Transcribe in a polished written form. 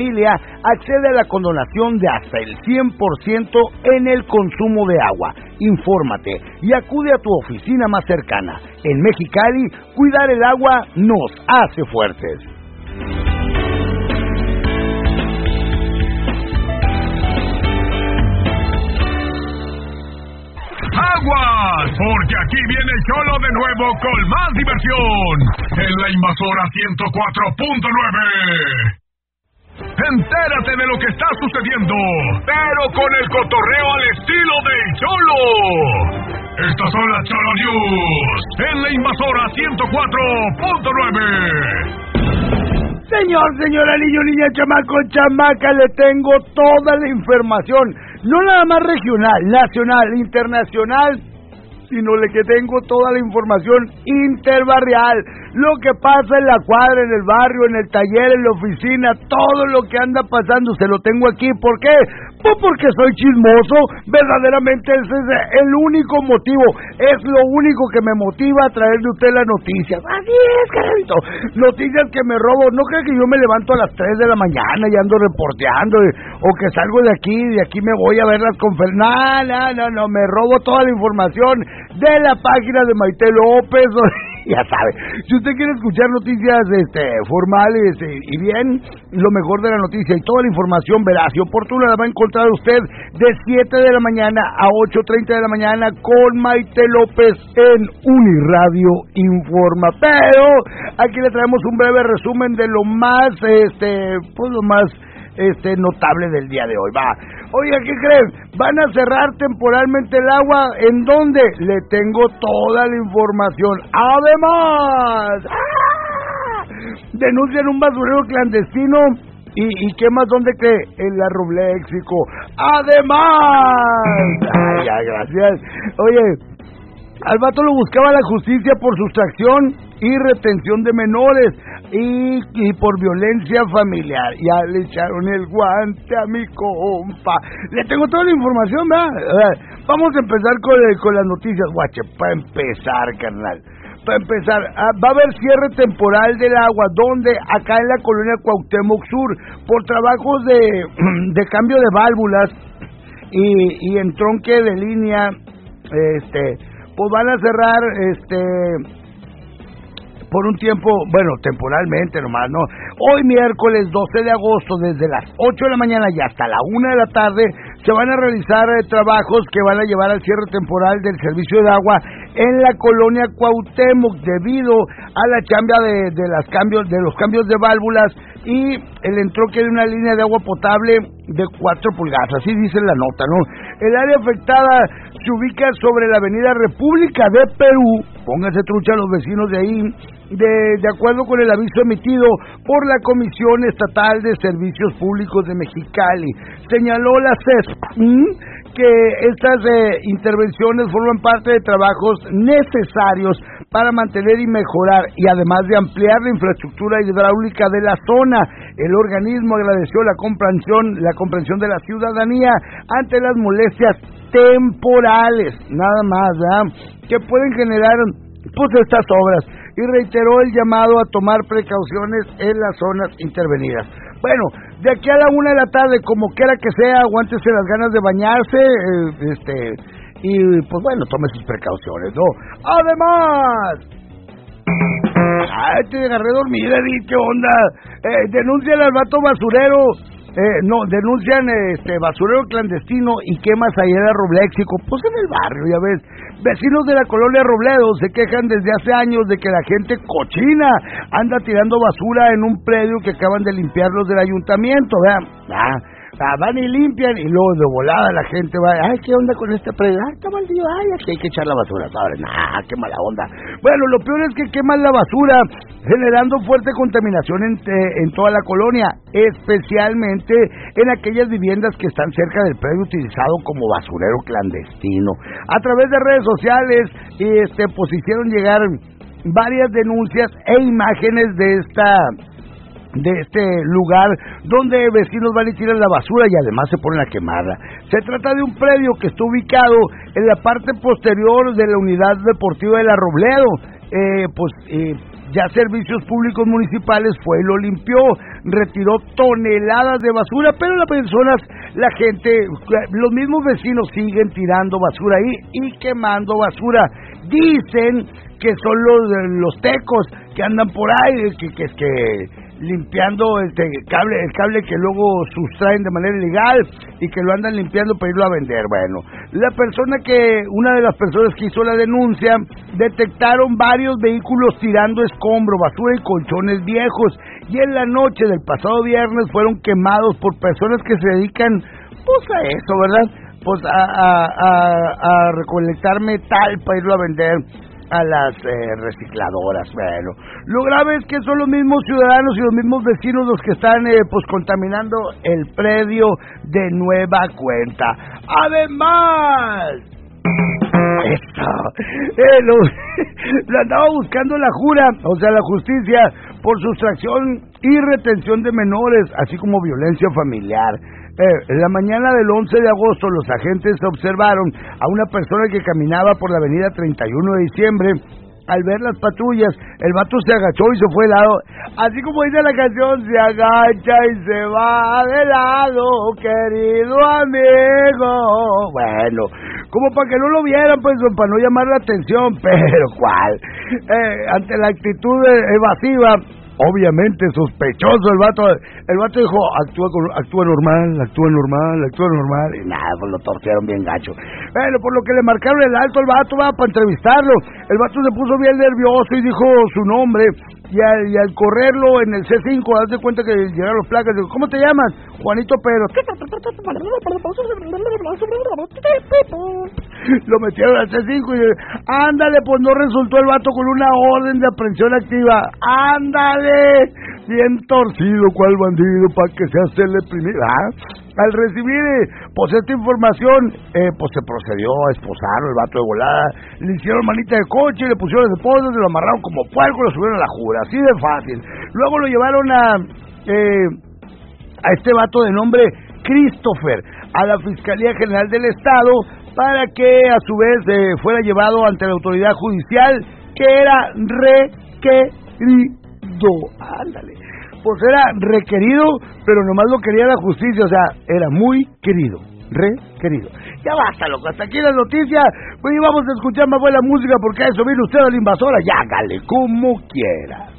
accede a la condonación de hasta el 100% en el consumo de agua. Infórmate y acude a tu oficina más cercana. En Mexicali, cuidar el agua nos hace fuertes. ¡Aguas! Porque aquí viene Cholo de nuevo con más diversión en la Invasora 104.9. Entérate de lo que está sucediendo, pero con el cotorreo al estilo del Cholo. Estas son las Cholo News en la Invasora 104.9. Señora, niño, niña, chamaco, chamaca, le tengo toda la información, no nada más regional, nacional, internacional, sino que tengo toda la información interbarrial, lo que pasa en la cuadra, en el barrio, en el taller, en la oficina, todo lo que anda pasando, se lo tengo aquí. ¿Por qué? Pues porque soy chismoso, verdaderamente ese es el único motivo, es lo único que me motiva a traerle a usted las noticias. Así es, carnalito, noticias que me robo. No creo que yo me levanto a las 3 de la mañana y ando reporteando, o que salgo de aquí me voy a ver las conferencias. No, me robo toda la información de la página de Maite López. Ya sabe, si usted quiere escuchar noticias formales y bien, lo mejor de la noticia y toda la información veraz y oportuna la va a encontrar usted de 7 de la mañana a 8:30 de la mañana con Maite López en Uniradio Informa. Pero aquí le traemos un breve resumen de lo más, lo más notable del día de hoy. Va. Oiga, ¿qué creen? Van a cerrar temporalmente el agua. ¿En dónde? Le tengo toda la información. Además, denuncian un basurero clandestino. ¿Y qué más? ¿Dónde cree? En la Robléxico. Además, ya, gracias. Oye, al vato lo buscaba la justicia por sustracción y retención de menores y por violencia familiar. Ya le echaron el guante a mi compa. Le tengo toda la información, ¿verdad? Vamos a empezar con las noticias, guache. Para empezar, carnal. Para empezar, va a haber cierre temporal del agua. ¿Dónde? Acá en la colonia Cuauhtémoc Sur, por trabajos de cambio de válvulas y entronque de línea. Pues van a cerrar por un tiempo, bueno, temporalmente nomás, ¿no? Hoy miércoles 12 de agosto, desde las 8 de la mañana y hasta la 1 de la tarde, se van a realizar trabajos que van a llevar al cierre temporal del servicio de agua en la colonia Cuauhtémoc, debido a la chamba de los cambios de válvulas y el entronque de una línea de agua potable de 4 pulgadas, así dice la nota, ¿no? El área afectada se ubica sobre la avenida República de Perú, pónganse trucha los vecinos de ahí, de acuerdo con el aviso emitido por la Comisión Estatal de Servicios Públicos de Mexicali. Señaló la CESP que estas intervenciones forman parte de trabajos necesarios para mantener y mejorar, y además de ampliar la infraestructura hidráulica de la zona. El organismo agradeció la comprensión de la ciudadanía ante las molestias temporales, nada más, ¿verdad?, que pueden generar estas obras, y reiteró el llamado a tomar precauciones en las zonas intervenidas. Bueno, de aquí a la 1 de la tarde, como quiera que sea, aguántese las ganas de bañarse, y pues bueno, tome sus precauciones, ¿no? Además, te agarré dormida, ¿qué onda? Denuncian al vato basurero. Denuncian basurero clandestino y quemas allá de Robléxico, pues en el barrio, ya ves. Vecinos de la colonia Robledo se quejan desde hace años de que la gente cochina anda tirando basura en un predio que acaban de limpiar los del ayuntamiento, ¿verdad? Van y limpian, y luego de volada la gente va, ay, ¿qué onda con este predio? Ay, está maldito, ay, aquí hay que echar la basura, ¿sabes? Qué mala onda. Bueno, lo peor es que queman la basura, generando fuerte contaminación en toda la colonia, especialmente en aquellas viviendas que están cerca del predio utilizado como basurero clandestino. A través de redes sociales, pues hicieron llegar varias denuncias e imágenes de este lugar donde vecinos van y tiran la basura y además se ponen a quemarla. Se trata de un predio que está ubicado en la parte posterior de la unidad deportiva de la Robledo, Ya Servicios Públicos Municipales fue y lo limpió, retiró toneladas de basura, pero la gente, los mismos vecinos siguen tirando basura ahí y quemando basura. Dicen que son los tecos que andan por ahí, que limpiando el cable que luego sustraen de manera ilegal y que lo andan limpiando para irlo a vender. Bueno, una de las personas que hizo la denuncia, detectaron varios vehículos tirando escombro, basura y colchones viejos, y en la noche del pasado viernes fueron quemados por personas que se dedican pues a eso, ¿verdad? Pues a recolectar metal para irlo a vender a las recicladoras. Bueno, lo grave es que son los mismos ciudadanos y los mismos vecinos los que están pues contaminando el predio de nueva cuenta. Además, lo andaba buscando la jura, o sea, la justicia, por sustracción y retención de menores, así como violencia familiar. En la mañana del 11 de agosto, los agentes observaron a una persona que caminaba por la avenida 31 de diciembre. Al ver las patrullas, el vato se agachó y se fue de lado. Así como dice la canción, se agacha y se va de lado, querido amigo. Bueno, como para que no lo vieran, pues para no llamar la atención, pero ¿cuál? Ante la actitud evasiva, obviamente sospechoso, el vato dijo, actúa normal, y nada, pues lo torcieron bien gacho. Bueno, por lo que le marcaron el alto al vato, va, para entrevistarlo. El vato se puso bien nervioso y dijo su nombre, y al correrlo en el C5, haz de cuenta que llegaron los placas, digo, ¿cómo te llamas? Juanito Pedro. Lo metieron al C5 y ándale, pues no resultó el vato con una orden de aprehensión activa. Ándale, bien torcido, cual bandido, para que se hace el primero. Al recibir pues esta información, pues se procedió a esposarlo, el vato de volada, le hicieron manita de coche, le pusieron las esposas, lo amarraron como puerco y lo subieron a la jura, así de fácil. Luego lo llevaron a este vato de nombre Christopher a la Fiscalía General del Estado para que a su vez fuera llevado ante la autoridad judicial, que era requerido. Ándale. Pues era requerido, pero nomás lo quería la justicia, o sea, era muy querido, requerido. Ya basta, loco, hasta aquí las noticias, pues vamos a escuchar más buena música, porque a eso viene usted a la invasora, ya hágale como quiera.